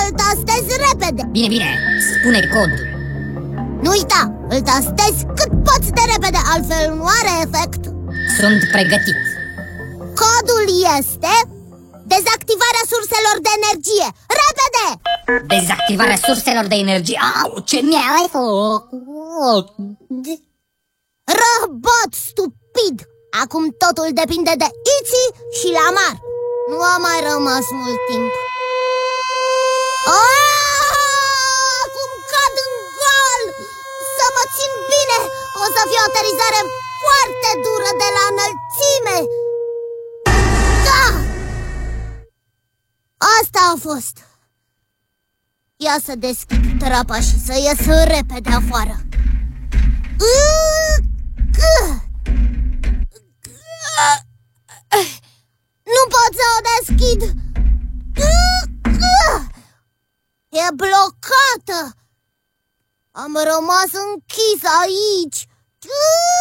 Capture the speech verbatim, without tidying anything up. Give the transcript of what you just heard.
să-l tastezi repede. Bine, bine, spune codul. Nu uita, îl tastezi cât poți de repede, altfel nu are efect. Sunt pregătit. Codul este dezactivarea surselor de energie. Repede! Dezactivarea surselor de energie. Au, ce mi-ai făcut! Robot stupid! Acum totul depinde de Itzy și Lamar. Nu a mai rămas mult timp. Aaaa! Acum cad în gol! Să mă țin bine! O să fie o aterizare foarte dură de la înălțime. Da! Asta a fost. Ia să deschid trapa și să ies repede afară. Nu pot să o deschid. E blocată. Am rămas închis aici.